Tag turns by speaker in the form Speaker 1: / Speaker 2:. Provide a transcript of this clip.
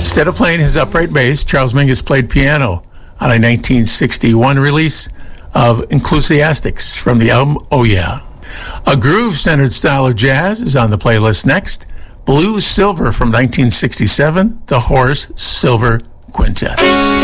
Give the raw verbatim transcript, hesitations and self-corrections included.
Speaker 1: Instead of playing his upright bass, Charles Mingus played piano on a nineteen sixty-one release of Inclusiastics from the album Oh Yeah. A groove-centered style of jazz is on the playlist next. Blue Silver from nineteen sixty-seven, the Horace Silver Quintet.